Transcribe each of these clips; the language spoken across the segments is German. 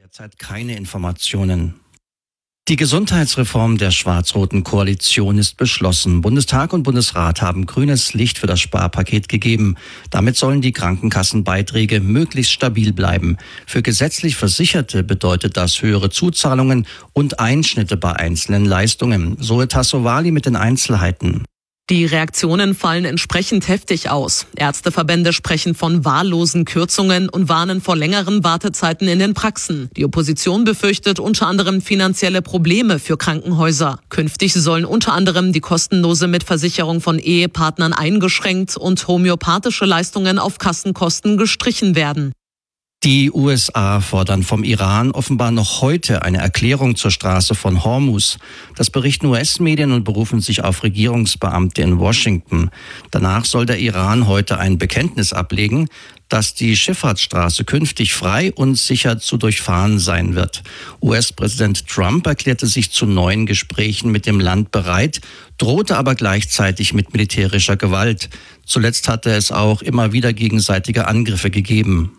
Derzeit keine Informationen. Die Gesundheitsreform der schwarz-roten Koalition ist beschlossen. Bundestag und Bundesrat haben grünes Licht für das Sparpaket gegeben. Damit sollen die Krankenkassenbeiträge möglichst stabil bleiben. Für gesetzlich Versicherte bedeutet das höhere Zuzahlungen und Einschnitte bei einzelnen Leistungen. Zoe Tassovali mit den Einzelheiten. Die Reaktionen fallen entsprechend heftig aus. Ärzteverbände sprechen von wahllosen Kürzungen und warnen vor längeren Wartezeiten in den Praxen. Die Opposition befürchtet unter anderem finanzielle Probleme für Krankenhäuser. Künftig sollen unter anderem die kostenlose Mitversicherung von Ehepartnern eingeschränkt und homöopathische Leistungen auf Kassenkosten gestrichen werden. Die USA fordern vom Iran offenbar noch heute eine Erklärung zur Straße von Hormuz. Das berichten US-Medien und berufen sich auf Regierungsbeamte in Washington. Danach soll der Iran heute ein Bekenntnis ablegen, dass die Schifffahrtsstraße künftig frei und sicher zu durchfahren sein wird. US-Präsident Trump erklärte sich zu neuen Gesprächen mit dem Land bereit, drohte aber gleichzeitig mit militärischer Gewalt. Zuletzt hatte es auch immer wieder gegenseitige Angriffe gegeben.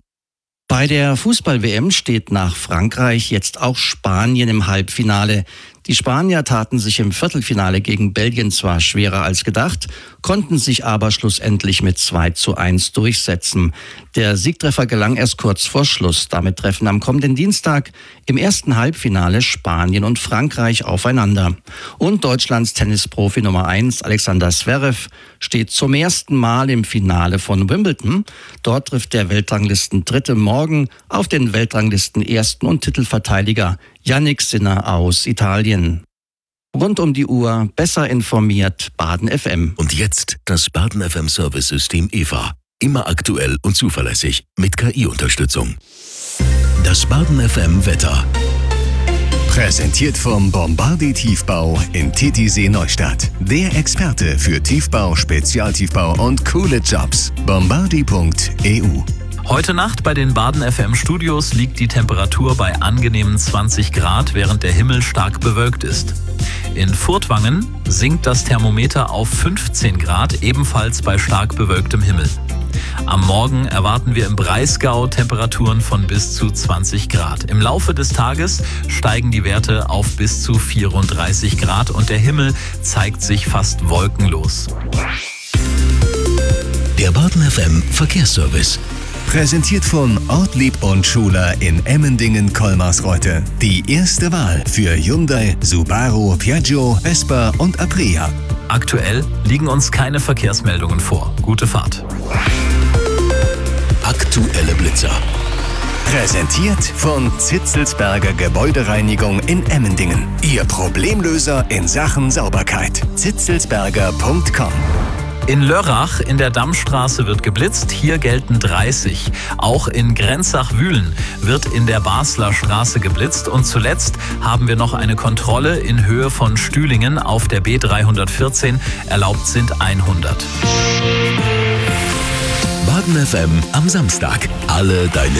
Bei der Fußball-WM steht nach Frankreich jetzt auch Spanien im Halbfinale. Die Spanier taten sich im Viertelfinale gegen Belgien zwar schwerer als gedacht, konnten sich aber schlussendlich mit 2:1 durchsetzen. Der Siegtreffer gelang erst kurz vor Schluss. Damit treffen am kommenden Dienstag im ersten Halbfinale Spanien und Frankreich aufeinander. Und Deutschlands Tennisprofi Nummer 1 Alexander Zverev steht zum ersten Mal im Finale von Wimbledon. Dort trifft der Weltranglisten-Dritte morgen auf den Weltranglisten-Ersten und Titelverteidiger Jannik Sinner aus Italien. Rund um die Uhr besser informiert Baden FM. Und jetzt das Baden FM Service-System EVA. Immer aktuell und zuverlässig mit KI-Unterstützung. Das Baden FM Wetter. Präsentiert vom Bombardier Tiefbau in Titisee Neustadt. Der Experte für Tiefbau, Spezialtiefbau und coole Jobs. Bombardier.eu. Heute Nacht bei den Baden FM Studios liegt die Temperatur bei angenehmen 20 Grad, während der Himmel stark bewölkt ist. In Furtwangen sinkt das Thermometer auf 15 Grad, ebenfalls bei stark bewölktem Himmel. Am Morgen erwarten wir im Breisgau Temperaturen von bis zu 20 Grad. Im Laufe des Tages steigen die Werte auf bis zu 34 Grad und der Himmel zeigt sich fast wolkenlos. Der Baden FM Verkehrsservice. Präsentiert von Ortlieb und Schuler in Emmendingen-Kolmarsreuth. Die erste Wahl für Hyundai, Subaru, Piaggio, Vespa und Aprilia. Aktuell liegen uns keine Verkehrsmeldungen vor. Gute Fahrt. Aktuelle Blitzer. Präsentiert von Zitzelsberger Gebäudereinigung in Emmendingen. Ihr Problemlöser in Sachen Sauberkeit. zitzelsberger.com. In Lörrach in der Dammstraße wird geblitzt, hier gelten 30. Auch in Grenzach-Wühlen wird in der Basler Straße geblitzt und zuletzt haben wir noch eine Kontrolle in Höhe von Stühlingen auf der B314, erlaubt sind 100. Baden FM am Samstag. Alle deine